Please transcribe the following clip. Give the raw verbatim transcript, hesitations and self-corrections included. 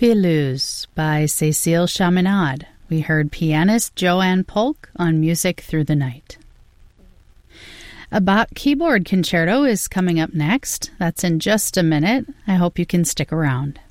Filus by Cécile Chaminade. We heard pianist Joanne Polk on Music Through the Night. A Bach keyboard concerto is coming up next. That's in just a minute. I hope you can stick around.